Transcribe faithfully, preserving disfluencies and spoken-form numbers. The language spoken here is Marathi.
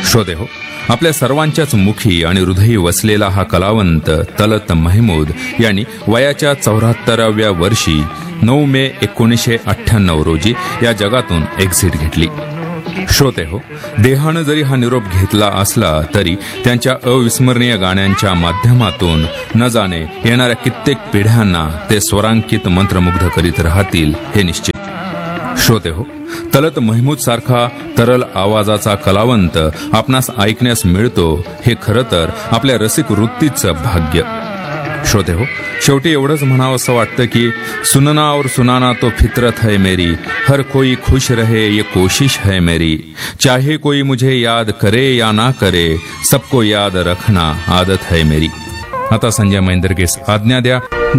श्रोते हो, आपल्या सर्वांच्याच मुखी आणि हृदयी वसलेला हा कलावंत तलत महमूद यांनी वयाच्या चौऱ्याहत्तराव्या वर्षी नऊ मे एकोणीसशे अठ्ठ्याण्णव रोजी या जगातून एक्झिट घेतली. श्रोते हो, देहानं जरी हा निरोप घेतला असला तरी त्यांच्या अविस्मरणीय गाण्यांच्या माध्यमातून न जाणे येणाऱ्या कित्येक पिढ्यांना ते स्वरांकित मंत्रमुग्ध करीत राहतील हे निश्चित. श्रोते हो, तलत महमूद सारखा तरल आवाजाचा कलावंत आपणास ऐकण्यास मिळतो हे खरं तर आपल्या रसिक वृत्तीचं भाग्य. श्रोते हो, शेवटी एवढंच म्हणावं असं वाटतं की सुनना और सुनाना तो फितरत है मेरी, हर कोई खुश रहे ये कोशिश है मेरी, चाहे कोई मुझे याद करे या ना करे, सबको याद रखना आदत है मेरी. आता संजय महेंद्रकेस आज्ञा द्या.